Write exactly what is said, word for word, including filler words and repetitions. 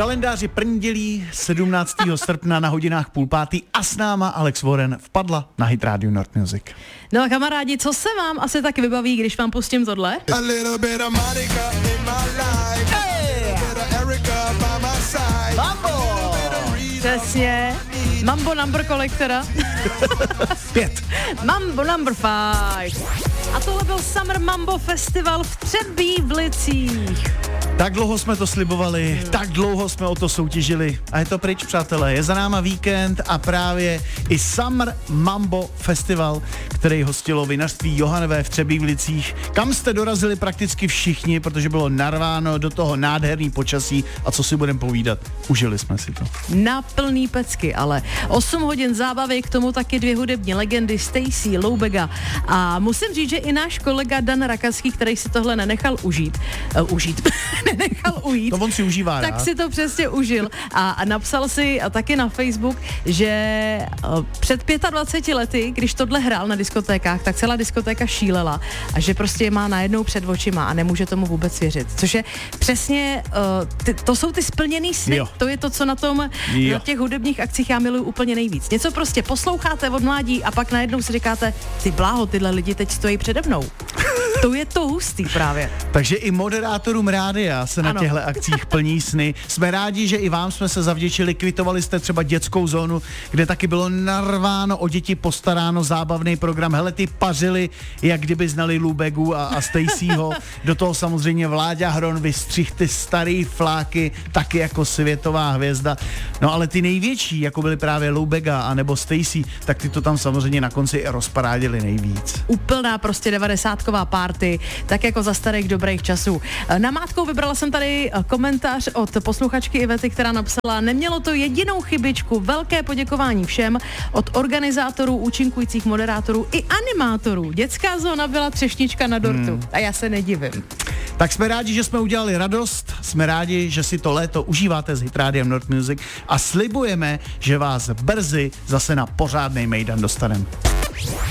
kalendáři prndělí sedmnáctého srpna na hodinách půl pátý a s náma Alex Warren vpadla na Hit Radio North Music. No a kamarádi, co se vám asi tak vybaví, když vám pustím tohle? Mambo! Přesně. Mambo number kolektora. Pět. Mambo number five. A tohle byl Summer Mambo Festival v Třebíčích. Tak dlouho jsme to slibovali, hmm. tak dlouho jsme o to soutěžili a je to pryč, přátelé. Je za náma víkend a právě i Summer Mambo Festival, který hostilo vinařství Johannové v Třebíčích, kam jste dorazili prakticky všichni, protože bylo narváno do toho nádherný počasí a co si budeme povídat, užili jsme si to. Na plný pecky, ale osm hodin zábavy, k tomu taky dvě hudební legendy Stacy, Loubega a musím říct, že i náš kolega Dan Rakaský, který si tohle nenechal užít, uh, užít, nenechal ujít. To on si užívá, tak já. si to přesně užil a, a napsal si a taky na Facebook, že uh, před dvaceti pěti lety, když tohle hrál na diskotékách, tak celá diskotéka šílela a že prostě je má najednou před očima a nemůže tomu vůbec věřit. Což je přesně, uh, ty, to jsou ty splněný sny, jo. To je to, co na tom, jo. Na těch hudebních akcích já miluju úplně nejvíc. Něco prostě posloucháte od mládí a pak najednou si říkáte, ty bláho, tyhle lidi teď stojí přede mnou. To je to hustý právě. Takže i moderátorům rádia se ano. Na těchto akcích plní sny. Jsme rádi, že i vám jsme se zavděčili, kvitovali jste třeba dětskou zónu, kde taky bylo narváno, o děti postaráno, zábavný program. Hele, ty pařili, jak kdyby znali Loubegu a, a Stacyho. Do toho samozřejmě Vláďa Hron vystřih ty starý fláky, taky jako světová hvězda. No ale ty největší, jako byly právě Loubega a nebo Stacy, tak ty to tam samozřejmě na konci rozparádili nejvíc. Úplná prostě devadesátková party, tak jako za starých dobrých časů. Namátkou vybrala jsem tady komentář od posluchačky Ivety, která napsala, nemělo to jedinou chybičku, velké poděkování všem, od organizátorů, účinkujících moderátorů i animátorů. Dětská zóna byla třešnička na dortu hmm. a já se nedivím. Tak jsme rádi, že jsme udělali radost, jsme rádi, že si to léto užíváte s Hit Radiem North Music a slibujeme, že vás brzy zase na pořádnej mejdan dostaneme.